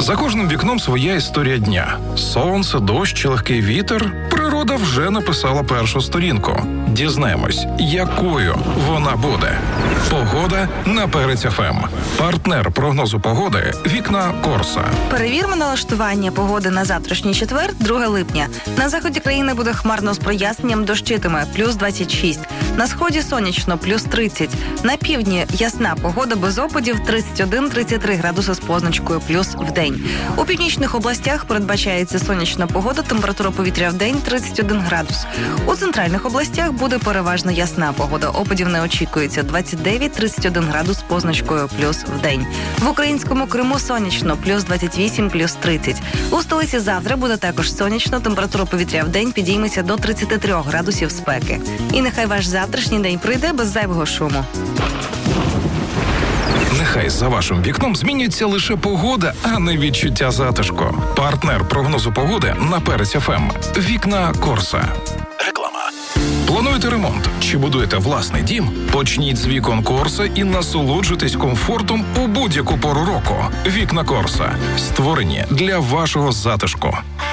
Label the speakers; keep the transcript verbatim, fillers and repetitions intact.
Speaker 1: За кожним вікном своя історія дня. Сонце, дощ чи легкий вітер. Природа вже написала першу сторінку. Дізнаємось, якою вона буде. Погода на Перець еф ем. Партнер прогнозу погоди «Вікна Корса».
Speaker 2: Перевіримо налаштування погоди на завтрашній четвер, друге липня. На заході країни буде хмарно з проясненням, дощитиме, плюс двадцять шість. На сході сонячно, плюс тридцять. На півдні ясна погода без опадів, тридцять один - тридцять три градуси з позначкою плюс в день. У північних областях передбачається сонячна погода, температура повітря в день тридцять один градус. У центральних областях буде переважно ясна погода, опадів не очікується, двадцять дев'ять - тридцять один градус з позначкою плюс в день. В українському Криму сонячно, плюс двадцять вісім - плюс тридцять. У столиці завтра буде також сонячно, температура повітря в день підійметься до тридцять три градусів спеки. І нехай ваш завтрашній день прийде без зайвого шуму.
Speaker 1: Нехай за вашим вікном змінюється лише погода, а не відчуття затишку. Партнер прогнозу погоди на Перець еф ем. «Вікна Корса». Реклама. Плануєте ремонт чи будуєте власний дім? Почніть з вікон Корса і насолоджуйтесь комфортом у будь-яку пору року. «Вікна Корса» створені для вашого затишку.